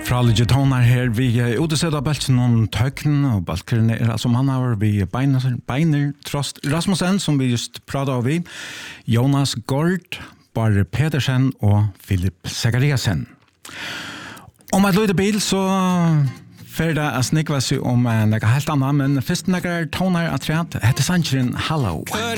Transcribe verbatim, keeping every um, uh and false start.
Fralige toner her, vi er utesett av belten om tøkken, og balkeren er som han har, vi Beiner, Beiner Trost Rasmussen, som vi just pratet av vi, Jonas Gård, Bare Pedersen og Philip Zachariasen. Om et lite bil, så fer det å snikve seg om noe helt annet, men først noe toner at rett, heter Sancherin Hello.